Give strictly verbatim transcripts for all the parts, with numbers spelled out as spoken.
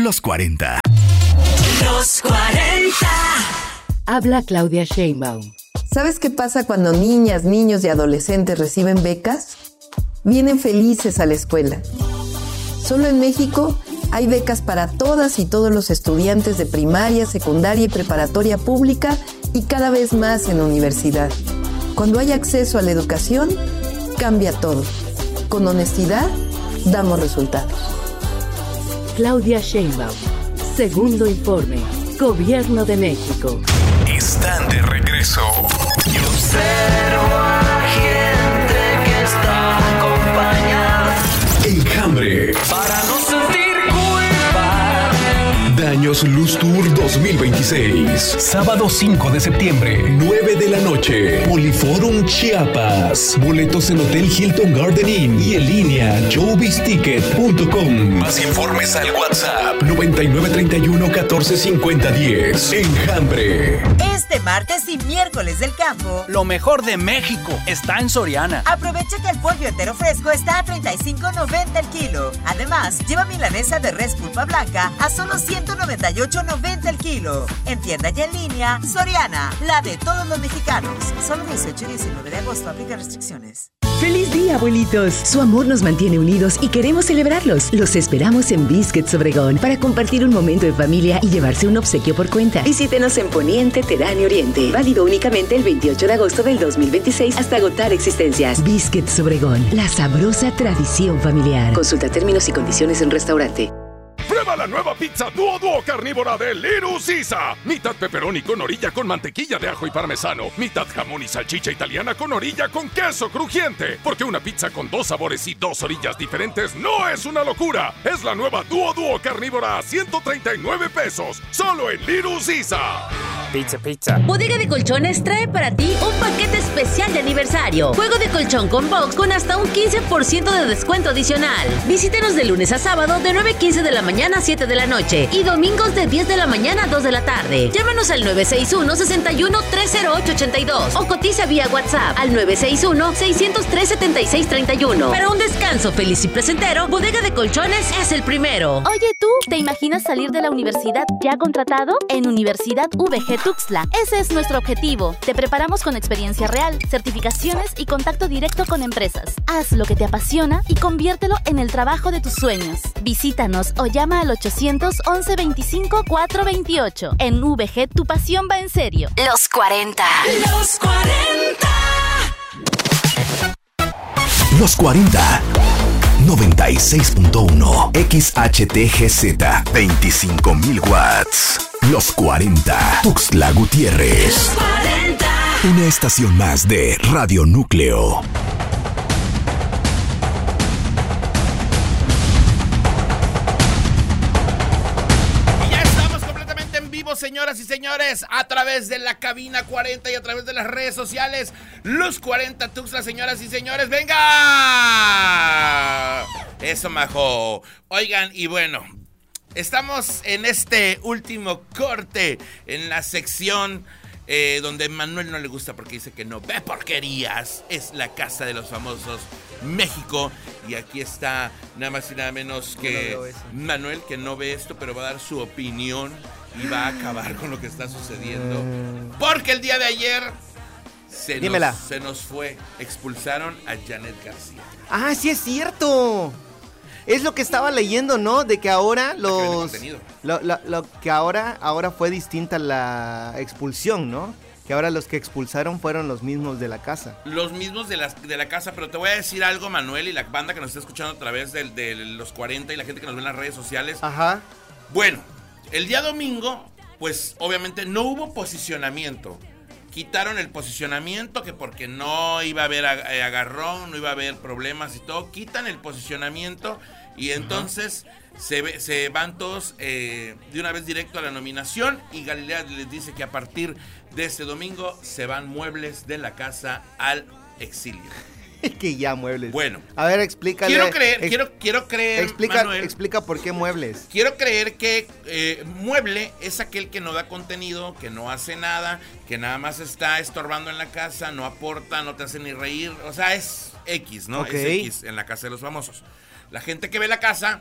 Los cuarenta. Los cuarenta. Habla Claudia Sheinbaum. ¿Sabes qué pasa cuando niñas, niños y adolescentes reciben becas? Vienen felices a la escuela. Solo en México hay becas para todas y todos los estudiantes de primaria, secundaria y preparatoria pública y cada vez más en la universidad. Cuando hay acceso a la educación, cambia todo. Con honestidad, damos resultados. Claudia Sheinbaum. Segundo informe. Gobierno de México. Están de regreso. Y observo a gente que está acompañada. Enjambre. Para no sentir culpa. Daños Luz Tour dos mil veintiséis. Sábado cinco de septiembre, nueve de la noche. Poliforum Chiapas. Boletos en Hotel Hilton Garden Inn y en línea showbiz ticket punto com. Más informes al WhatsApp noventa y nueve treinta y uno catorce cincuenta diez. Enjambre. Este martes y miércoles del campo, lo mejor de México está en Soriana. Aprovecha que el pollo entero fresco está a treinta y cinco noventa el kilo. Además, lleva milanesa de res pulpa blanca a solo ciento noventa y ocho noventa el kilo. En tienda y en línea, Soriana, la de todos los mexicanos. Solo dieciocho y diecinueve de agosto, aplica restricciones. ¡Feliz día, abuelitos! Su amor nos mantiene unidos y queremos celebrarlos. Los esperamos en Biscuits Obregón para compartir un momento en familia y llevarse un obsequio por cuenta. Visítenos en Poniente, Terán y Oriente. Válido únicamente el veintiocho de agosto del dos mil veintiséis hasta agotar existencias. Biscuits Obregón, la sabrosa tradición familiar. Consulta términos y condiciones en restaurante. Prueba la nueva pizza Duo Duo carnívora de Little Caesar. Mitad pepperoni con orilla con mantequilla de ajo y parmesano. Mitad jamón y salchicha italiana con orilla con queso crujiente. Porque una pizza con dos sabores y dos orillas diferentes no es una locura. Es la nueva Duo Duo carnívora a ciento treinta y nueve pesos. Solo en Little Caesar. Pizza, pizza. Bodega de Colchones trae para ti un paquete especial de aniversario. Juego de colchón con box con hasta un quince por ciento de descuento adicional. Visítenos de lunes a sábado de nueve quince de la mañana a siete de la noche y domingos de diez de la mañana a dos de la tarde. Llámanos al nueve seis uno, seis uno, tres cero ocho ocho dos o cotiza vía WhatsApp al nueve seis uno, seis cero tres, siete seis tres uno. Para un descanso feliz y placentero, Bodega de Colchones es el primero. Oye, ¿tú te imaginas salir de la universidad ya contratado? En Universidad V G Tuxtla, ese es nuestro objetivo. Te preparamos con experiencia real, certificaciones y contacto directo con empresas. Haz lo que te apasiona y conviértelo en el trabajo de tus sueños. Visítanos o llama al ochocientos once veinticinco cuatrocientos veintiocho. En V G tu pasión va en serio. Los cuarenta. Los cuarenta. Los cuarenta. noventa y seis punto uno. X H T G Z. veinticinco mil watts. Los cuarenta. Tuxtla Gutiérrez. Los cuarenta. Una estación más de Radio Núcleo. Señoras y señores, a través de la cabina cuarenta y a través de las redes sociales, Los cuarenta Tuxtla, señoras y señores, ¡venga! Eso, majo. Oigan, y bueno, estamos en este último corte en la sección eh, donde Manuel no le gusta porque dice que no ve porquerías. Es la casa de los famosos México. Y aquí está nada más y nada menos que no Manuel, que no ve esto, pero va a dar su opinión y va a acabar con lo que está sucediendo. Porque el día de ayer se, nos, se nos fue, expulsaron a Janet García. Ah, sí es cierto. Es lo que estaba leyendo, ¿no? De que ahora los... Lo, lo, lo que ahora, ahora fue distinta la expulsión, ¿no? Que ahora los que expulsaron fueron los mismos de la casa. Los mismos de la, de la casa, pero te voy a decir algo, Manuel, y la banda que nos está escuchando a través de, de los cuarenta y la gente que nos ve en las redes sociales. Ajá. Bueno, el día domingo, pues obviamente no hubo posicionamiento. Quitaron el posicionamiento, que porque no iba a haber agarrón, no iba a haber problemas y todo. Quitan el posicionamiento y entonces se, se van todos eh, de una vez directo a la nominación. Y Galilea les dice que a partir de este domingo se van muebles de la casa al exilio. Que ya muebles. Bueno. A ver, explícale. Quiero creer, ex, quiero, quiero creer, explica, Manuel. Explica por qué muebles. Quiero creer que eh, mueble es aquel que no da contenido, que no hace nada, que nada más está estorbando en la casa, no aporta, no te hace ni reír. O sea, es X, ¿no? Okay. Es X en la casa de los famosos. La gente que ve la casa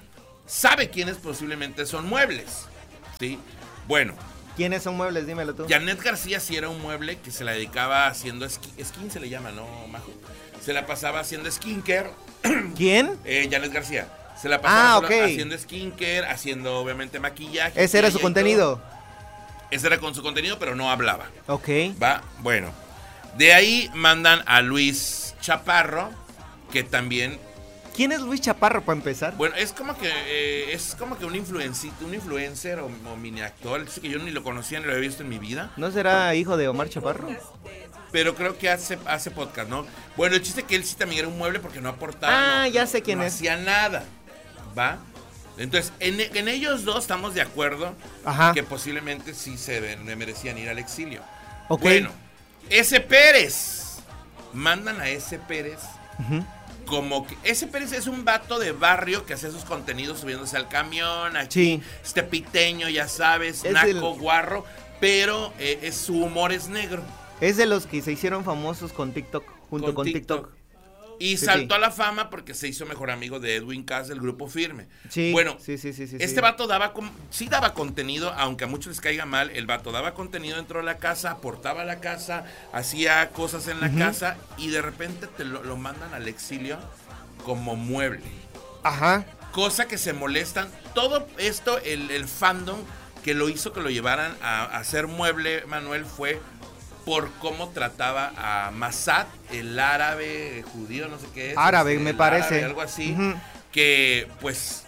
sabe quiénes posiblemente son muebles, ¿sí? Bueno. ¿Quiénes son muebles? Dímelo tú. Janet García sí era un mueble que se la dedicaba haciendo skin, skin se le llama, ¿no, Majo? Se la pasaba haciendo skincare. ¿Quién? Eh, Janet García. Se la pasaba ah, okay. haciendo skincare, haciendo obviamente maquillaje. Ese era su contenido. Ese era con su contenido, pero no hablaba. Ok. Va, bueno. De ahí mandan a Luis Chaparro, que también... ¿Quién es Luis Chaparro para empezar? Bueno, es como que eh, es como que un influencer, un influencer o, o mini actor, que yo ni lo conocía ni lo había visto en mi vida. ¿No será hijo de Omar Chaparro? Pero creo que hace, hace podcast, ¿no? Bueno, el chiste es que él sí también era un mueble porque no aportaba. Ah, no, ya sé quién no es. No hacía nada, ¿va? Entonces, en, en ellos dos estamos de acuerdo. Ajá. Que posiblemente sí se merecían ir al exilio. Ok. Bueno, ese Pérez. Mandan a ese Pérez. Uh-huh. Como que ese Pérez es un vato de barrio que hace sus contenidos subiéndose al camión, aquí, sí. Este piteño, ya sabes, es naco, el... guarro, pero eh, es, su humor es negro. Es de los que se hicieron famosos con TikTok, junto con, con TikTok. TikTok. Y sí, saltó sí. a la fama porque se hizo mejor amigo de Edwin Cass del Grupo Firme. Sí, bueno, sí, sí, sí, sí, este sí. vato daba, sí daba contenido, aunque a muchos les caiga mal, el vato daba contenido dentro de la casa, aportaba a la casa, hacía cosas en la uh-huh. casa y de repente te lo, lo mandan al exilio como mueble. Ajá. Cosa que se molestan. Todo esto, el, el fandom que lo hizo que lo llevaran a, a ser mueble, Manuel, fue por cómo trataba a Massad, el árabe judío, no sé qué es. Árabe, este, me parece. Árabe, algo así. Uh-huh. Que, pues,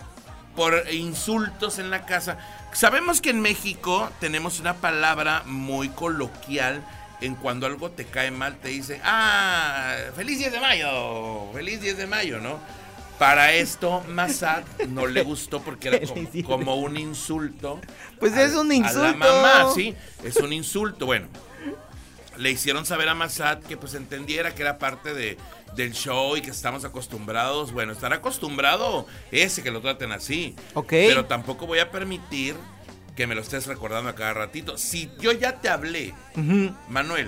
por insultos en la casa. Sabemos que en México tenemos una palabra muy coloquial en cuando algo te cae mal, te dicen, ah, feliz diez de mayo, feliz diez de mayo, ¿no? Para esto, Massad no le gustó porque era como, como un insulto. Pues a, es un insulto. A la mamá, sí, es un insulto. Bueno, le hicieron saber a Massad que pues entendiera que era parte de, del show y que estamos acostumbrados. Bueno, estar acostumbrado ese que lo traten así. Ok. Pero tampoco voy a permitir que me lo estés recordando a cada ratito. Si yo ya te hablé, uh-huh. Manuel,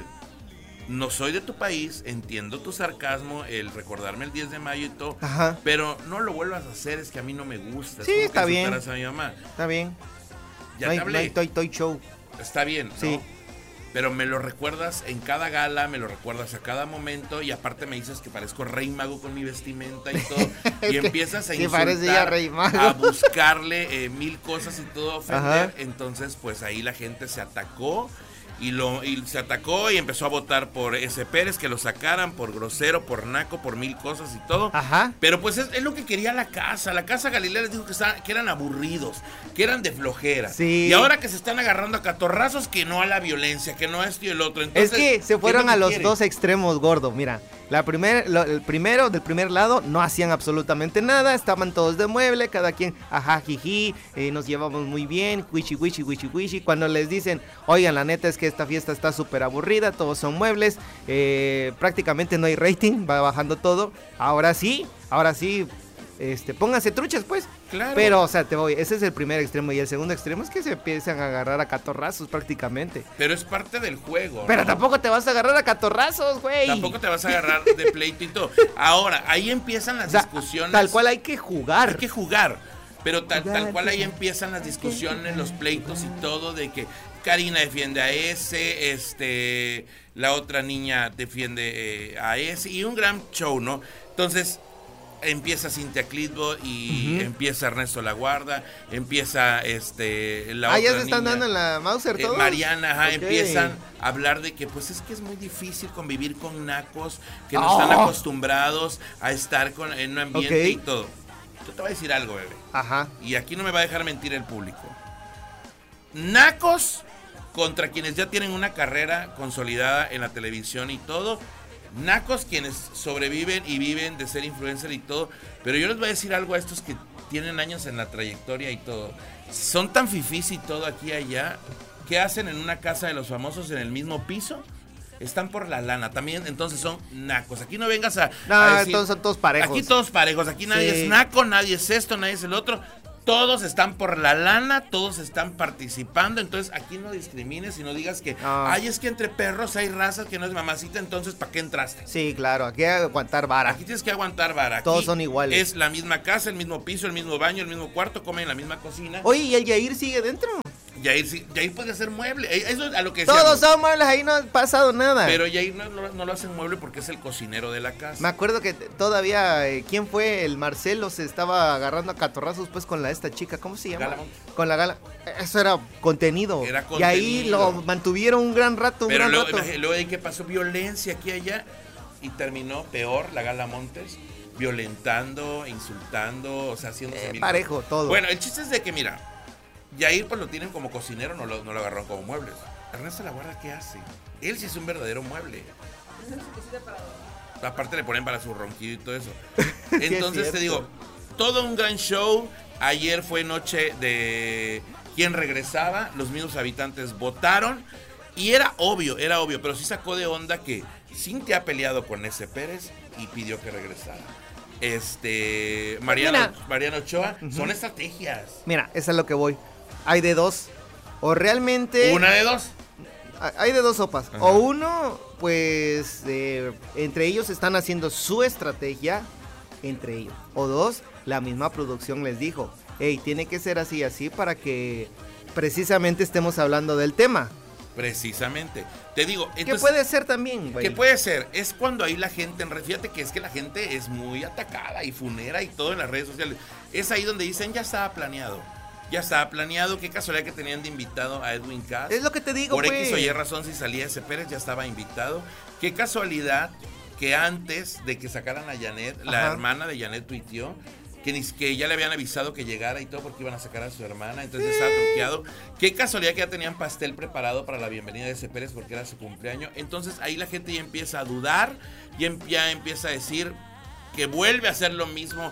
no soy de tu país, entiendo tu sarcasmo, el recordarme el diez de mayo y todo, ajá. pero no lo vuelvas a hacer, es que a mí no me gusta. Sí, es está bien. A mi mamá. Está bien. Ya no hay, te hablé. No hay toy, toy show. Está bien, ¿no? Sí. Pero me lo recuerdas en cada gala, me lo recuerdas a cada momento y aparte me dices que parezco rey mago con mi vestimenta y todo. Y empiezas a insultar, rey mago. a buscarle eh, mil cosas y todo, ofender. Ajá. Entonces, pues ahí la gente se atacó y, lo, y se atacó y empezó a votar por ese Pérez, que lo sacaran por grosero, por naco, por mil cosas y todo. Ajá. Pero pues es, es lo que quería la casa. La casa Galilea les dijo que, está, que eran aburridos, que eran de flojera. Sí. Y ahora que se están agarrando a catorrazos, que no a la violencia, que no a esto y el otro. Entonces, es que se fueron es a los quieren? dos extremos, gordo. Mira, la primer, lo, el primero del primer lado no hacían absolutamente nada, estaban todos de mueble, cada quien, ajá, jiji, eh, nos llevamos muy bien, wichi, wichi, wichi, wichi. Cuando les dicen, oigan, la neta es que esta fiesta está súper aburrida, todos son muebles, eh, prácticamente no hay rating, va bajando todo. Ahora sí, ahora sí, este, pónganse truchas, pues. Claro. Pero, o sea, te voy, ese es el primer extremo. Y el segundo extremo es que se empiezan a agarrar a catorrazos prácticamente. Pero es parte del juego. Pero ¿no? tampoco te vas a agarrar a catorrazos, güey. Tampoco te vas a agarrar de pleito y todo. Ahora, ahí empiezan las o sea, discusiones. Tal cual hay que jugar. Hay que jugar. Pero tal, tal cual ahí empiezan las discusiones, los pleitos y todo, de que Karina defiende a ese, este, la otra niña defiende eh, a ese, y un gran show, ¿no? Entonces, empieza Cintia Clitbo y uh-huh. empieza Ernesto Laguarda, empieza este la ah, otra ya se están niña, dando en la Mauser todos. Eh, Mariana, ajá, okay. empiezan a hablar de que pues es que es muy difícil convivir con nacos que no oh. están acostumbrados a estar con, en un ambiente okay. y todo. Yo te voy a decir algo, bebé. Ajá. Y aquí no me va a dejar mentir el público. Nacos contra quienes ya tienen una carrera consolidada en la televisión y todo. Nacos quienes sobreviven y viven de ser influencer y todo. Pero yo les voy a decir algo a estos que tienen años en la trayectoria y todo. Son tan fifís y todo aquí y allá. ¿Qué hacen en una casa de los famosos en el mismo piso? Están por la lana también, entonces son nacos. Aquí no vengas a, no, a decir, todos son todos parejos. Aquí todos parejos, aquí nadie sí. es naco, nadie es esto, nadie es el otro. Todos están por la lana, todos están participando, entonces aquí no discrimines y no digas que, Ah. ay, es que entre perros hay razas que no es mamacita, entonces ¿para qué entraste? Sí, claro, aquí hay que aguantar vara. Aquí tienes que aguantar vara. Aquí Todos son iguales. Es la misma casa, el mismo piso, el mismo baño, el mismo cuarto, comen en la misma cocina. Oye, ¿y el Yair sigue dentro? Yair, sí- Yair puede hacer mueble, eh, eso es a lo que decíamos. Todos son muebles, ahí no ha pasado nada. Pero Yair no, no, no lo hace mueble porque es el cocinero de la casa. Me acuerdo que t- todavía, eh, ¿quién fue? El Marcelo se estaba agarrando a catorrazos pues con la esta chica, ¿cómo se llama? Gala Montes. Con la Gala. Eso era contenido. Era Y ahí contenido. lo mantuvieron un gran rato, un Pero gran luego, rato. imagínate, luego de que pasó violencia aquí y allá y terminó peor la Gala Montes, violentando, insultando, o sea, haciéndose Eh, mil parejo, cosas. todo. Bueno, el chiste es de que, mira, Yair pues lo tienen como cocinero, no lo, no lo agarraron como muebles. Ernesto La Guarda, ¿qué hace? Él sí es un verdadero mueble. Aparte le ponen para su ronquido y todo eso. Sí, es Entonces te cierto. digo, todo un gran show. Ayer fue noche de quién regresaba. Los mismos habitantes votaron. Y era obvio, era obvio. Pero sí sacó de onda que Cintia ha peleado con ese Pérez y pidió que regresara. Este. Mariano, Mira. Mariano Ochoa. Ujú. Son estrategias. Mira, esa es lo que voy. Hay de dos. O realmente... Una de dos. Hay de dos sopas. Ajá. O uno, pues, eh, entre ellos están haciendo su estrategia, entre ellos. O dos, la misma producción les dijo, hey, tiene que ser así, así, para que precisamente estemos hablando del tema. Precisamente. Te digo, ¿Qué entonces, puede ser también, güey? ¿qué puede ser? Es cuando ahí la gente, en re- fíjate que es que la gente es muy atacada y funera y todo en las redes sociales. Es ahí donde dicen, ya estaba planeado. Ya estaba planeado, qué casualidad que tenían de invitado a Edwin Cass. Es lo que te digo, Por pues. X o Y razón, si salía ese Pérez, ya estaba invitado. Qué casualidad que antes de que sacaran a Janet, la Ajá. hermana de Janet tuiteó que, ni, que ya le habían avisado que llegara y todo porque iban a sacar a su hermana, entonces estaba truqueado. Qué casualidad que ya tenían pastel preparado para la bienvenida de ese Pérez porque era su cumpleaños. Entonces ahí la gente ya empieza a dudar, ya, em- ya empieza a decir que vuelve a hacer lo mismo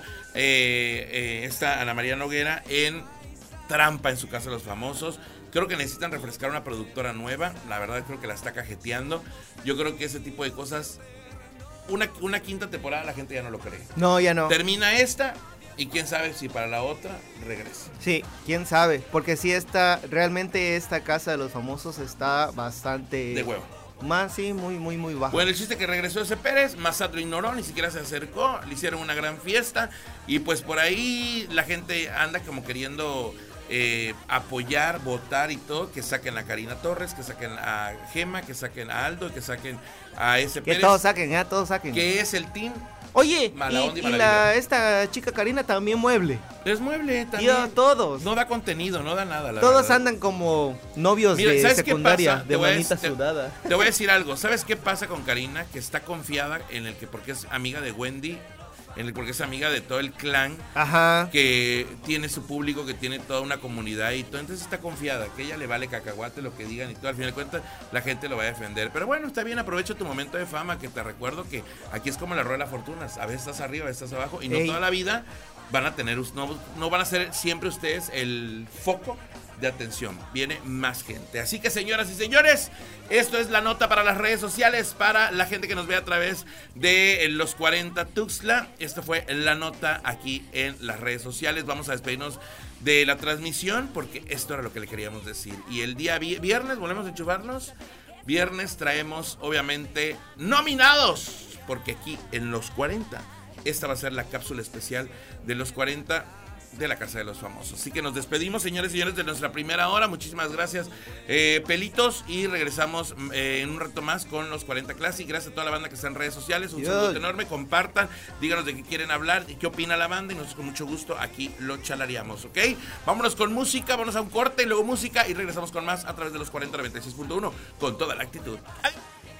eh, eh, esta Ana María Noguera en Trampa en su casa de los famosos. Creo que necesitan refrescar una productora nueva. La verdad creo que la está cajeteando. Yo creo que ese tipo de cosas, una, una quinta temporada la gente ya no lo cree. No, ya no. Termina esta y quién sabe si para la otra regresa. Sí, quién sabe, porque sí está, realmente esta casa de los famosos está bastante... De huevo. Más, sí, muy, muy, muy baja. Bueno, el chiste que regresó ese Pérez, Massad lo ignoró, ni siquiera se acercó, le hicieron una gran fiesta y pues por ahí la gente anda como queriendo eh, apoyar, votar y todo, que saquen a Karina Torres, que saquen a Gema, que saquen a Aldo, que saquen a ese Que Pérez. todos saquen, ya todos saquen. Que es el team. Oye, Mala y, onda y y mala la, vibra. esta chica Karina también mueble. Es mueble también. Tío, todos. No da contenido, no da nada. La Todos verdad. andan como novios Mira, de ¿sabes qué secundaria, pasa? Te de voy a manita decir- sudada. Te voy a decir algo. ¿Sabes qué pasa con Karina? Que está confiada en el que, porque es amiga de Wendy, en el, porque es amiga de todo el clan, Ajá. que tiene su público, que tiene toda una comunidad y todo. Entonces está confiada, que ella le vale cacahuate lo que digan y todo. Al final de cuentas, la gente lo va a defender. Pero bueno, está bien, aprovecha tu momento de fama, que te recuerdo que aquí es como la rueda de las fortunas. A veces estás arriba, a veces estás abajo, y no Ey. toda la vida van a tener, no, no van a ser siempre ustedes el foco de atención. Viene más gente. Así que, señoras y señores, esto es la nota para las redes sociales, para la gente que nos ve a través de los cuarenta Tuxtla. Esto fue la nota aquí en las redes sociales. Vamos a despedirnos de la transmisión porque esto era lo que le queríamos decir. Y el día vi- viernes volvemos a enchufarnos. Viernes traemos, obviamente, nominados, porque aquí en los cuarenta, esta va a ser la cápsula especial de los cuarenta de la Casa de los Famosos. Así que nos despedimos, señores y señores, de nuestra primera hora. Muchísimas gracias, eh, Pelitos, y regresamos eh, en un rato más con los cuarenta Classic. Gracias a toda la banda que está en redes sociales. Un Yo. saludo enorme, compartan, díganos de qué quieren hablar y qué opina la banda, y nosotros con mucho gusto aquí lo chalareamos, ¿ok? Vámonos con música, vámonos a un corte y luego música, y regresamos con más a través de los cuarenta noventa y seis punto uno con toda la actitud. ¡Ay!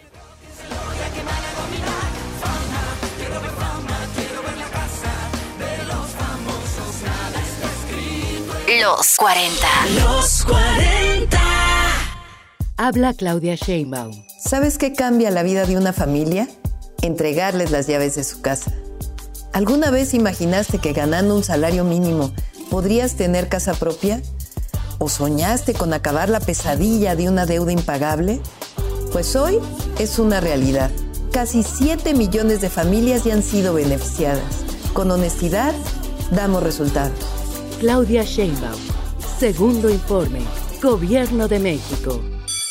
Los cuarenta. Los cuarenta. Habla Claudia Sheinbaum. ¿Sabes qué cambia la vida de una familia? Entregarles las llaves de su casa. ¿Alguna vez imaginaste que ganando un salario mínimo podrías tener casa propia? ¿O soñaste con acabar la pesadilla de una deuda impagable? Pues hoy es una realidad. Casi siete millones de familias ya han sido beneficiadas. Con honestidad, damos resultados. Claudia Sheinbaum. Segundo informe. Gobierno de México.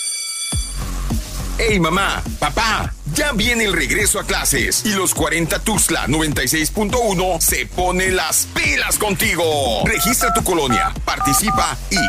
¡Hey mamá, papá! Ya viene el regreso a clases y los cuarenta Tuxtla noventa y seis punto uno se pone las pilas contigo. Registra tu colonia, participa y